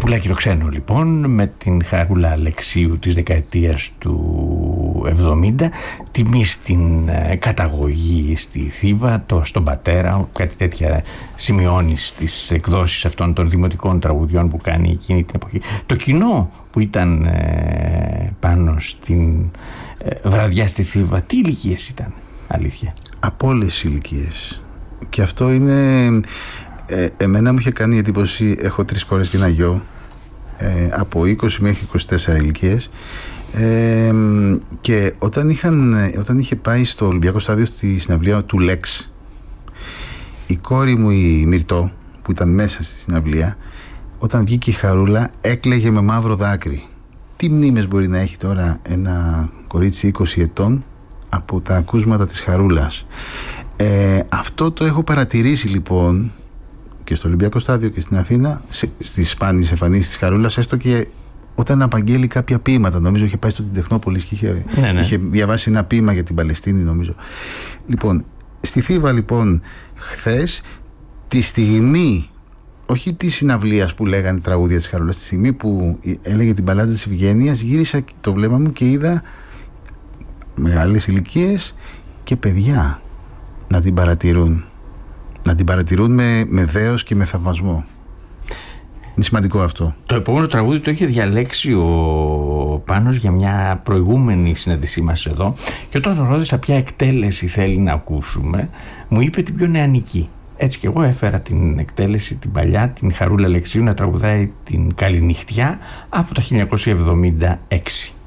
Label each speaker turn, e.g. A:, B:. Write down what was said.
A: Πουλάκι το Ξένο λοιπόν, με την Χαρούλα Αλεξίου της δεκαετίας του 70, τιμή στην καταγωγή στη Θήβα, στον πατέρα, κάτι τέτοια σημειώνει στις εκδόσεις αυτών των δημοτικών τραγουδιών που κάνει εκείνη την εποχή. Το κοινό που ήταν πάνω στην βραδιά στη Θήβα, τι ηλικίες ήταν, αλήθεια?
B: Από όλες τις ηλικίες. Και αυτό είναι... εμένα μου είχε κάνει εντύπωση, έχω 3 κόρες και ένα γιο, από 20 μέχρι 24 ηλικίες, και όταν είχε πάει στο Ολυμπιακό Στάδιο στη συναυλία του Λέξ, η κόρη μου η Μυρτώ, που ήταν μέσα στη συναυλία, όταν βγήκε η Χαρούλα έκλαιγε με μαύρο δάκρυ. Τι μνήμες μπορεί να έχει τώρα ένα κορίτσι 20 ετών από τα ακούσματα της Χαρούλας? Αυτό το έχω παρατηρήσει λοιπόν και στο Ολυμπιακό Στάδιο και στην Αθήνα, στις σπάνιες εμφανίσεις της Χαρούλας, έστω και όταν απαγγέλει κάποια ποίηματα. Νομίζω είχε πάει στο Τεχνόπολης και είχε διαβάσει ένα ποίημα για την Παλαιστίνη, νομίζω. Λοιπόν, στη Θήβα λοιπόν χθες, τη στιγμή, όχι τη συναυλίας που λέγανε τραγούδια της Χαρούλας, τη στιγμή που έλεγε την Παλάτα της Ευγένειας, γύρισα το βλέμμα μου και είδα μεγάλες ηλικίες και παιδιά να την παρατηρούν. Να την παρατηρούν με δέος και με θαυμασμό. Είναι σημαντικό αυτό.
A: Το επόμενο τραγούδι το είχε διαλέξει ο Πάνος για μια προηγούμενη συνάντησή μας εδώ, και όταν ρώτησα ποια εκτέλεση θέλει να ακούσουμε, μου είπε την πιο νεανική. Έτσι και εγώ έφερα την εκτέλεση την παλιά, την Χαρούλα Αλεξίου να τραγουδάει την Καληνυχτιά από το 1976.